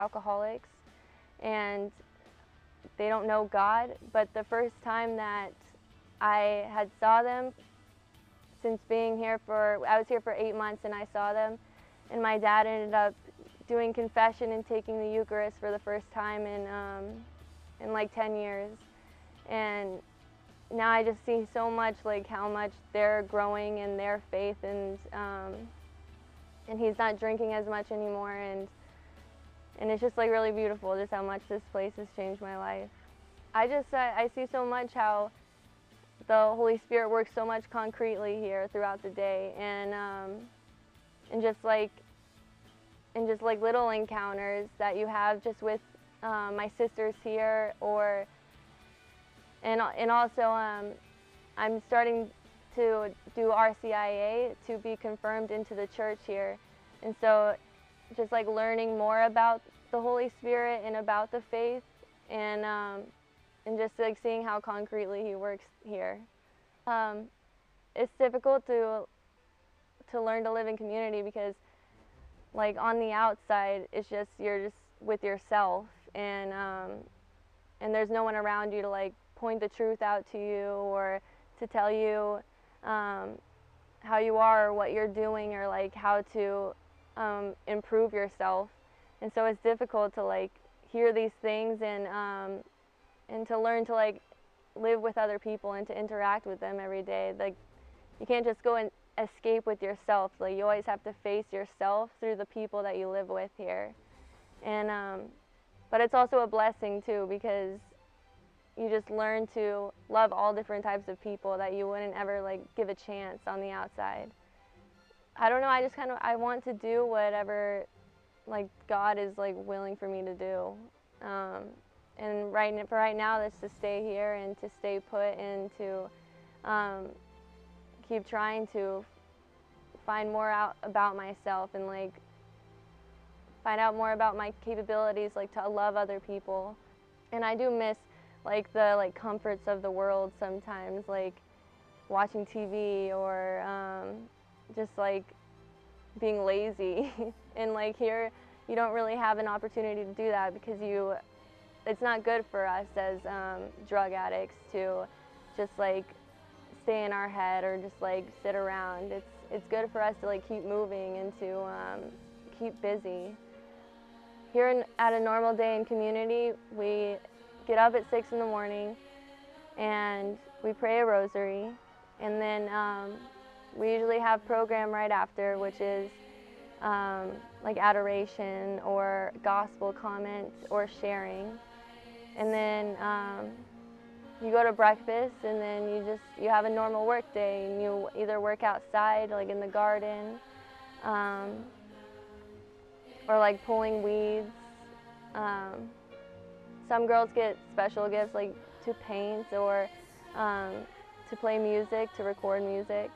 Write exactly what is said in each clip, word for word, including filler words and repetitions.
alcoholics, and they don't know God. But the first time that I had saw them, since being here for, I was here for eight months and I saw them, and my dad ended up doing confession and taking the Eucharist for the first time in, um, in like ten years. And now I just see so much, like how much they're growing in their faith, and um, and he's not drinking as much anymore, and and it's just like really beautiful just how much this place has changed my life. I just uh, I see so much how the Holy Spirit works so much concretely here throughout the day, and um, and just like and just like little encounters that you have just with um, my sisters here, or and and also um, I'm starting to do R C I A to be confirmed into the church here, and so just like learning more about the Holy Spirit and about the faith, and um, and just like seeing how concretely He works here. Um, it's difficult to to learn to live in community because, like, on the outside, it's just you're just with yourself, and um, and there's no one around you to like point the truth out to you, or to tell you um, how you are, or what you're doing, or like how to um, improve yourself. And so it's difficult to like hear these things, and um, and to learn to like live with other people and to interact with them every day. Like, you can't just go and escape with yourself. Like, you always have to face yourself through the people that you live with here. And um, but it's also a blessing too, because you just learn to love all different types of people that you wouldn't ever like give a chance on the outside. I don't know, I just kind of, I want to do whatever like God is like willing for me to do. Um, and right for right now, that's to stay here and to stay put, and to um, keep trying to find more out about myself, and like find out more about my capabilities, like to love other people. And I do miss like the like comforts of the world sometimes, like watching T V, or um, just like being lazy. And like here, you don't really have an opportunity to do that, because you, it's not good for us as um, drug addicts to just like stay in our head or just like sit around. It's it's good for us to like keep moving and to um, keep busy. Here in, at a normal day in community, we get up at six in the morning and we pray a rosary, and then um, we usually have program right after, which is um, like adoration or gospel comments or sharing. And then um, you go to breakfast, and then you just you have a normal work day, and you either work outside, like in the garden, um, or like pulling weeds. Um, some girls get special gifts, like to paint, or um, to play music, to record music.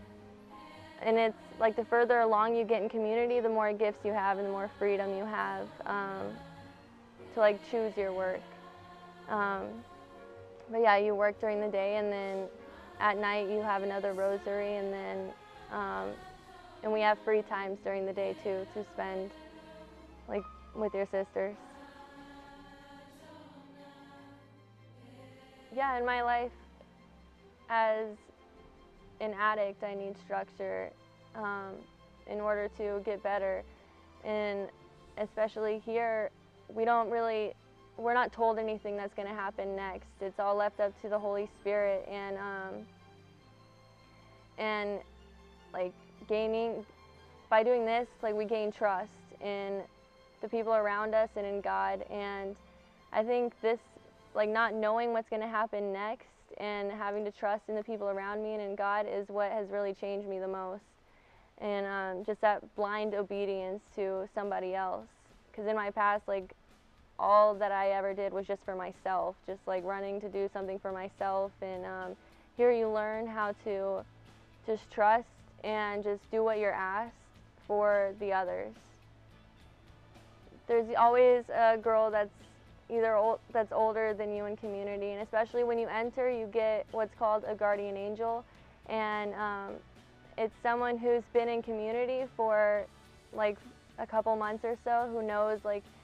And it's like the further along you get in community, the more gifts you have and the more freedom you have um, to like choose your work. Um, but yeah, you work during the day, and then at night you have another rosary, and then um, and we have free times during the day too to spend like with your sisters. Yeah, in my life as an addict, I need structure um, in order to get better. And especially here, we don't really, we're not told anything that's going to happen next. It's all left up to the Holy Spirit, and um, and like gaining, by doing this, like we gain trust in the people around us and in God. And I think this, like not knowing what's going to happen next and having to trust in the people around me and in God, is what has really changed me the most. And um, just that blind obedience to somebody else. Because in my past, like all that I ever did was just for myself, just like running to do something for myself. And um, here you learn how to just trust and just do what you're asked for the others. There's always a girl that's either old, that's older than you in community, and especially when you enter, you get what's called a guardian angel, and um, it's someone who's been in community for like a couple months or so, who knows like